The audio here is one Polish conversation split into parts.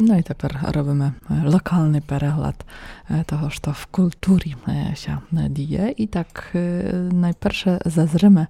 No i тепер робимо локальний перегляд того, що в культурі się діє. І так, найперше зазрimy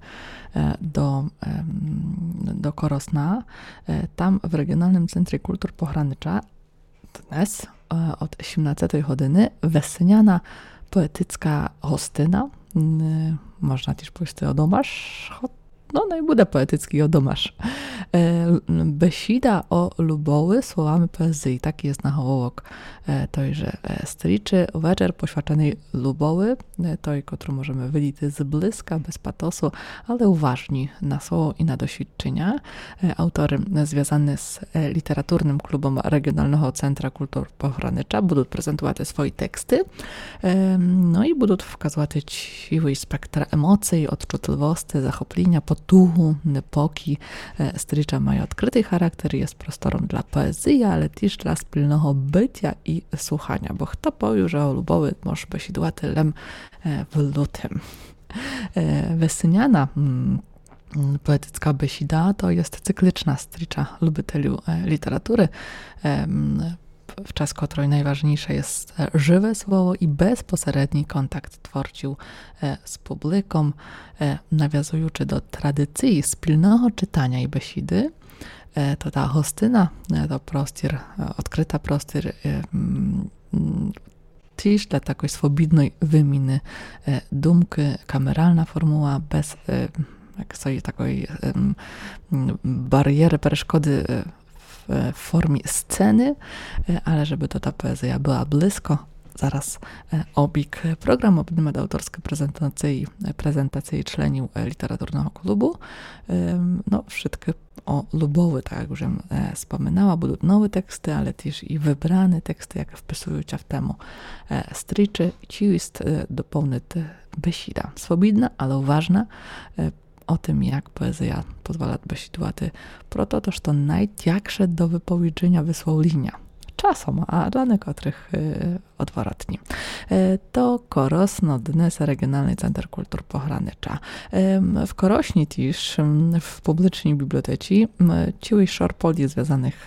do Korosna. Tam w Regionalnym Centrum Kultur Pogranicza dnes od 17 godziny weseniana poetycka gostyna. Można też pójść o domasz, no i буде poetycki odomasz. Besida o Luboły słowami poezji. Taki jest nahołok tejże striczy. Wieczór poświęcony Luboły, tej, którą możemy widzieć z bliska, bez patosu, ale uważni na słowo i na doświadczenia. Autory związane z literaturnym klubem Regionalnego Centra Kultur Pogranicza będą prezentować swoje teksty, no i będą wskazywać siły spektra emocji, odczuciowości, zachoplenia, potuchu, epoki. Stricza mają odkryty charakter, jest prostorem dla poezji, ale też dla wspólnego bycia i słuchania, bo kto powie, że o Lubowy może być tylem w lutym. Weseniana poetycka besida to jest cykliczna stricza lubitelu literatury, w czas której najważniejsze jest żywe słowo i bezpośredni kontakt twórców z publiką, nawiązujący do tradycji wspólnego czytania i besidy. To ta hostyna, to prostor, odkryta prostor też dla takiej swobodnej wymiany dumki, kameralna formuła bez takiej bariery, przeszkody w formie sceny, ale żeby to ta poezja była blisko, zaraz obieg program obejmuje autorskie prezentacje członów literaturnego klubu. No, wszystkie o Lubowy, tak jak już wspominała, będą nowe teksty, ale też i wybrane teksty, jak wpisują się w temu striczy. Ci jest dopełnić besida. Swobodna, ale uważna, o tym, jak poezja pozwala besidувати про to, що najcięższe do wypowiedzenia wysłowienia. Czasem, a dla niektórych odwrotnie. To Korosno dnes Regionalny Centrum Kultur Pogranicza. W Korośni też w publicznej bibliotece ciły szorpoli związanych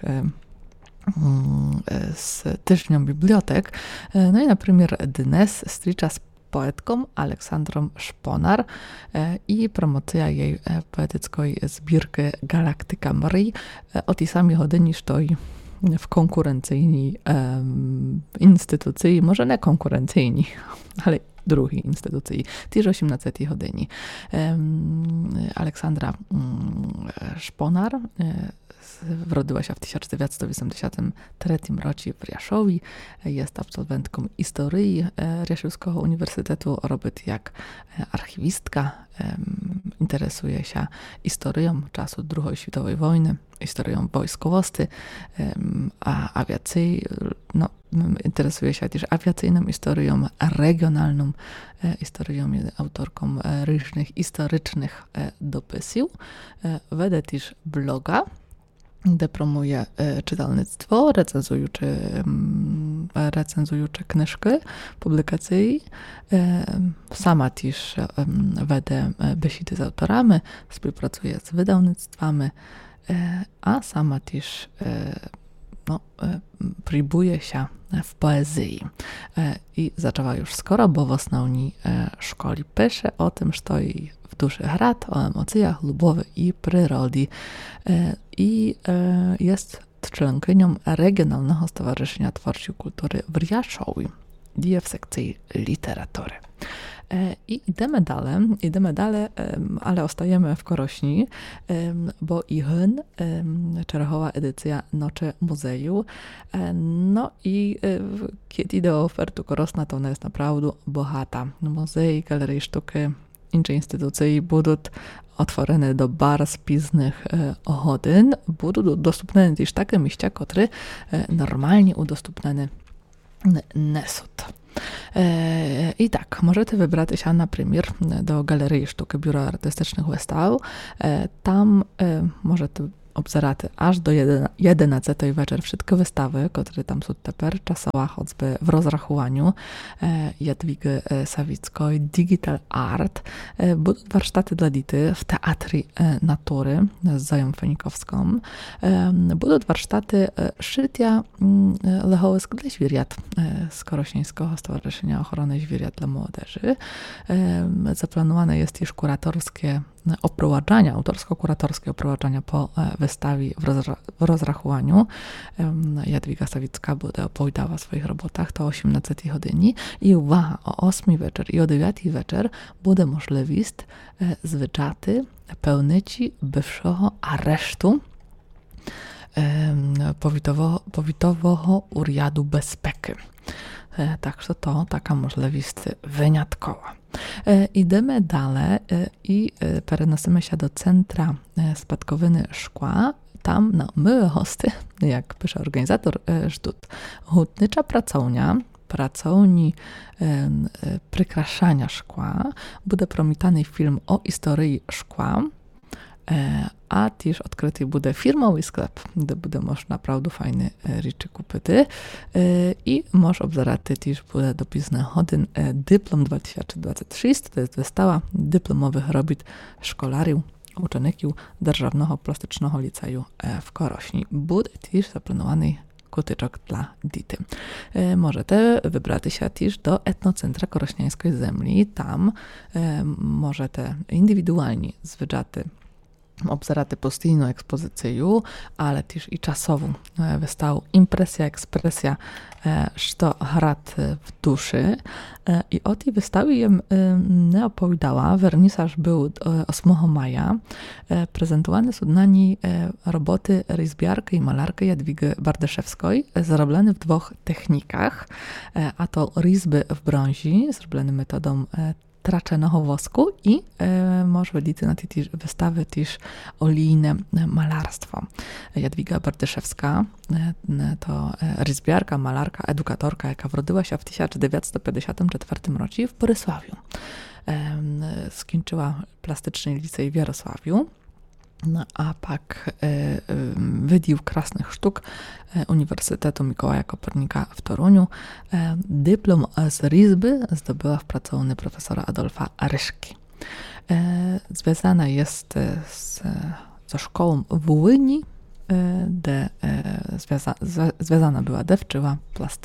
z tyżnią bibliotek. No i na przykład dnes stricza z poetką Aleksandrą Szponar i promocja jej poetyckiej zbirki Galaktyka Mrii o tej samej godzinie stoi w konkurencyjnej instytucji, może nie konkurencyjnej, ale drugiej instytucji, też 18 godziny. Aleksandra Szponar urodziła się w 1983 roku w Riaszowi. Jest absolwentką historii Riaszowskiego Uniwersytetu. Robi jak archiwistka. Interesuje się historią czasu II światowej wojny, historią wojskowości, a awiacji, no, interesuje się też awiacyjną historią, regionalną historią, jest autorką różnych historycznych dopisów. Wede też bloga, gdzie promuje czytelnictwo, recenzujące książki, publikacje. Sama też wede besidy z autorami, współpracuje z wydawnictwami, a sama też próbuje się w poezji. I zaczęła już skoro, bo w основnej szkole pisze o tym, że jej w duszy grad, o emocjach, lubowy i przyrody. I jest członkinią Regionalnego Stowarzyszenia Twórców Kultury w Riaszowi, gdzie w sekcji literatury. I idziemy dalej, ale ostajemy w Korośni, bo i czerwowa edycja Nocy Muzeju. No i kiedy do ofertu Korosna, to ona jest naprawdę bohata. Muzej, galerie sztuki, inne instytucje będą otworzone do bardzo późnych godzin. Będą dostępne też takie miejsca, które normalnie udostępniane nie są. I tak, możecie wybrać się na premier do Galerii Sztuki Biura Artystycznych Wystaw. Tam możecie obzeraty až do 11. večer všetky wystawy, które tam są teper časová choćby w rozrachowaniu Jadwigi Sawickoj Digital Art. Budú warsztaty dla dity w Teatri Natury z Zoją Fenikowską. Budú warsztaty szytia lehołysk dla zwierjat z Korośnieńskiego Stowarzyszenia Ochrony Zwierjat dla Młodeży. Zaplanowane jest też kuratorskie oprowadzania, autorsko-kuratorskie oprowadzania po wystawie w rozrachowaniu. Jadwiga Sawicka bude opowiadała o swoich robotach to o 18 godzinie i uwaga, o 8 wieczór i o 9 wieczór bude możliwość zwyczaty pełnyci bywszego aresztu powitowego Uriadu Bezpeki. Także to taka możliwość wyjątkowa. Idziemy dalej i przenosimy się do Centra Spadkowiny Szkła. Tam na myłe hosty, jak pisze organizator sztut, hutnicza pracowni przykraszania szkła, bude promitany film o historii szkła, a też odkryty bude firmowy sklep, gdzie bude można naprawdę fajne rzeczy kupić i może obzeraty też bude dopisane hodin dyplom 2026, to jest wystawa dyplomowych robót szkolariów, uczenników Державного plastycznego liceju w Korośni. Bude też zaplanowany kutyczok dla dity. Możecie wybrać się też do Etnocentra Korośniańskiej Zemli. Tam możecie indywidualnie zwiedzaty obzeraty postійną ekspozycję, ale też i czasową wystawę Impresja, ekspresja, co hrad w duszy. I o tej wystawie jem nie opowiadała. Wernisaż był 8 maja. Prezentowane są na niej roboty rysbiarki i malarki Jadwigi Bardyszewskiej, zrobione w dwóch technikach, a to rysby w brązi, zrobione metodą traczonego wosku i może widzieć na tej wystawie też olijne malarstwo. Jadwiga Bardyszewska to rysbiarka, malarka, edukatorka, jaka urodziła się w 1954 roku w Borysławiu. Skończyła plastyczny licej w Jarosławiu. A pak wydział krasnych sztuk Uniwersytetu Mikołaja Kopernika w Toruniu. Dyplom z rysby zdobyła w pracowni profesora Adolfa Ryszki. Związana jest ze szkołą w Łyni, gdzie związana była dewczyła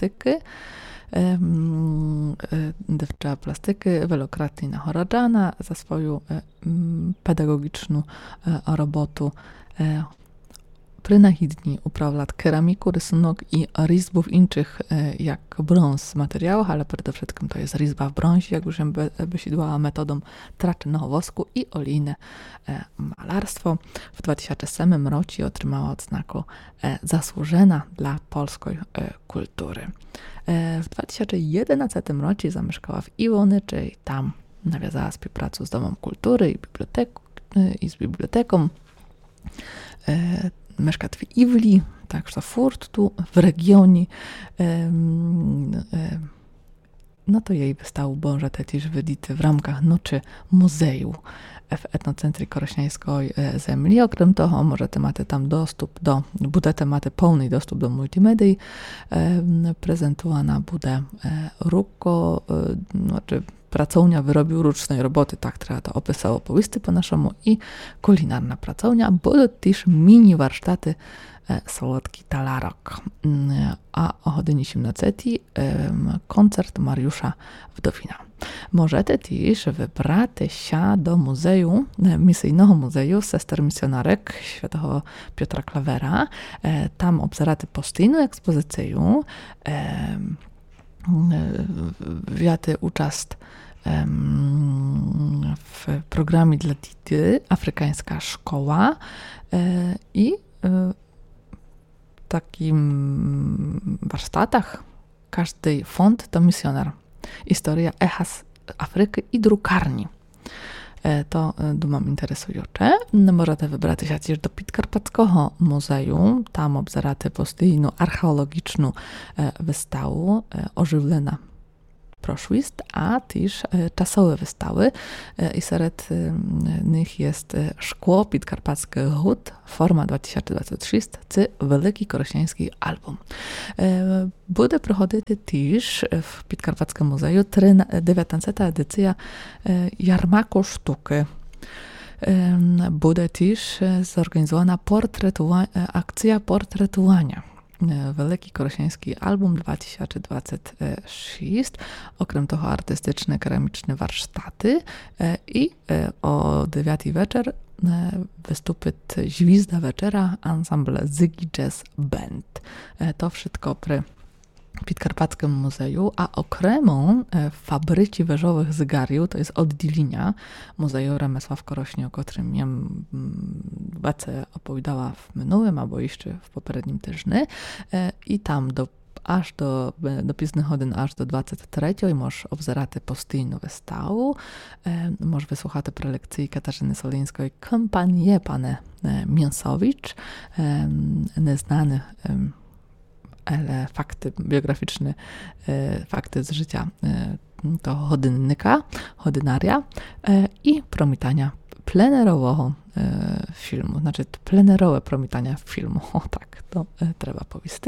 plastyki, wielokrotnie nagrodzona za swoją pedagogiczną robotę. Prynachidni uprawiała keramiku, rysunek i rysbów innych jak brąz z materiałów, ale przede wszystkim to jest rysba w brązie, jak już wysidłała metodą traczonego wosku i olijne malarstwo. W 2007 roku otrzymała odznakę zasłużona dla polskiej kultury. W 2011 roku zamieszkała w Iwony, czyli tam nawiązała współpracę z Domem Kultury i z biblioteką. Mieszka w Iwli, także furt tu w regionie. No to jej wystał Boże też wydyty w ramach Nocy Muzeju w Etnocentrii Korośniańskiej Zemli. Okrem toho możecie macie tam budete macie pełny dostęp do multimedii. Prezentowana bude znaczy pracownia wyrobił ręcznej roboty, tak trzeba to opisało powisty po naszemu, i kulinarna pracownia, bo też mini warsztaty słodki talarok. A o godzinie 17 koncert Mariusza Wdowina. Możecie też wybrać się do muzeum, misyjnego muzeum sester misjonarek świętego Piotra Klawera. Tam obzeraty postійną ekspozycję, wiaty uczest w programie dla dzieci Afrykańska Szkoła i w takim warsztatach każdy fond to misjonar. Historia echa z Afryki i drukarni. To dumam interesujące. Możecie wybrać się też do Podkarpackiego Muzeum. Tam obzeraty postійną archeologiczną wystawę ożywlona prošlist, a też czasowe wystawy i wśród nich jest Szkło Podkarpackie Hut, forma 2023, czy Wielki Korośnieński album. Буде проходити też w Підкарпатському музею 19 edycja Jarmaku Sztuki. Буде też zorganizowana akcja portretowania. Wielki Korośnieński album 2026. Okrem toho artystyczne, keramiczne warsztaty i o 9 wieczór wystupy Zwizda Wieczera, ensemble Zygi Jazz Band. To wszystko przy Підкарпатському muzeju, a okremą fabryci wężowych zygariów, to jest oddzielenia Muzeju Remesła w Korośnie, o którym ja Wace opowiadała w minulym, albo jeszcze w poprzednim tygodniu. I tam aż do późnych godzin, aż do 23 możesz obzerati postійну виставу, możesz wysłuchać prelekcji Katarzyny Solińskiej Kompanie Pane Mięsowicz, nieznany ale fakty biograficzne, fakty z życia to hodynaria i promitania plenerowego filmu, znaczy plenerowe promitania filmu, o tak, to trzeba powiedzieć.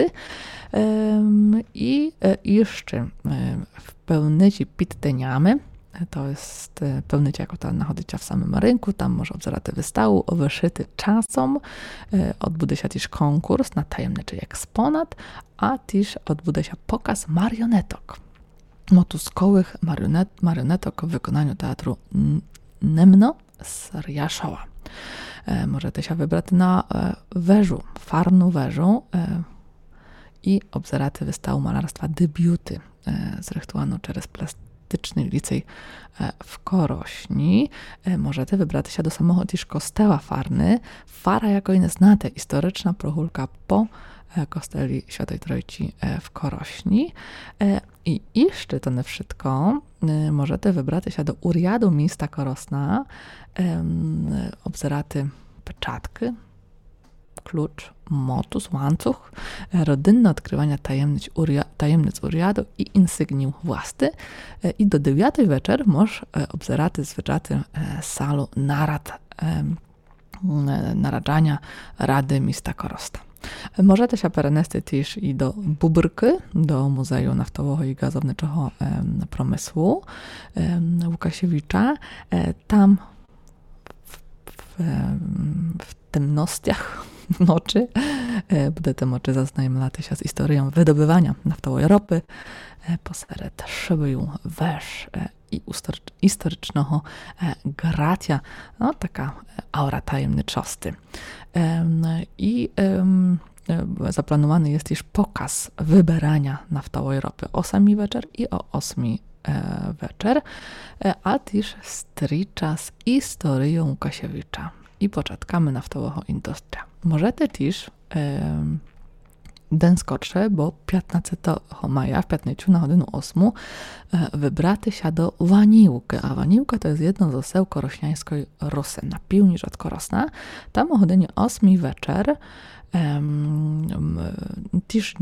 I jeszcze w pełnyci pitteniamy, to jest pełnycia, jako ta nachodzicie w samym rynku, tam może obzerati wystawu wyszyty czasem, odbude się też konkurs na tajemniczy eksponat, a też odbude się pokaz marionetok. Motuskowych marionetok w wykonaniu teatru Nemno z Riaszowa. Możecie się wybrać na wężu, farnu wężu i obzerati wystawę malarstwa debiuty zrychtowaną przez plastyczny licej w Korośni. Możecie wybrać się do samego też kościoła farny. Fara jako inne znate, historyczna prochulka po kosteli Świętej Trójci w Korośni. I jeszcze to nie wszystko, możecie wybrać się do Uriadu miasta Korosna, obzerati peczatki, klucz, motus, łańcuch, rodzinne odkrywania tajemnic Uriadu i insygniów własny. I do 9 wieczór możesz obzerati zwyczaty salu naradzania Rady Miasta Korosna. Możecie się przenieść też i do Bubryki, do Muzeum Naftowego i Gazowniczego Przemysłu Łukasiewicza. Tam w ciemnościach nocy będziecie mogli zaznajomić się z historią wydobywania naftowej ropy pośród szybu węż i historycznego gracia. No, taka aura tajemniczości. I zaplanowany jest też pokaz wybierania naftowej ropy o 8 wieczór i o 8 wieczór, a też stricza z historią Łukasiewicza i początkami naftowego industria. Możecie też den skoczy, bo 15 maja, w 15 na godzinę 8 wybraty się do Waniłki, a Waniłka to jest jedno z oseł korośniańskiej Rusy, na północ od Korosna. Tam o godzinie 8 wieczór też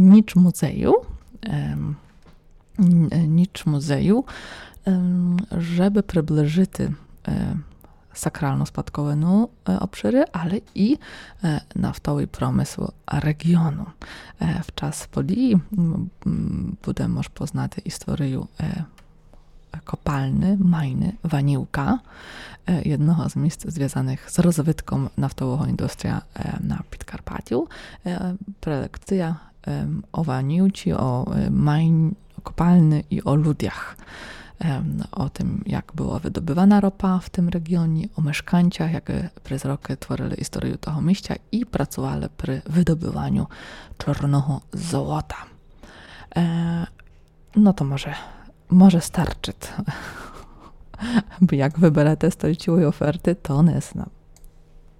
nicz muzeju, żeby przybliżyć sakralno-spadkowemu obszary, ale i naftowy przemysł regionu. W czas podii będziemy może poznać historię kopalny, majny Waniłka, jednego z miejsc związanych z rozwitką naftowego industria na Podkarpaciu. Prelekcja o Waniłci, o kopalny i o ludziach. O tym, jak była wydobywana ropa w tym regionie, o mieszkańcach, jak przez roky tworzyli historię tego miejsca i pracowali przy wydobywaniu czarnego złota. No to może starczy. Jak wyberete stoliczyłej oferty, to nie znam.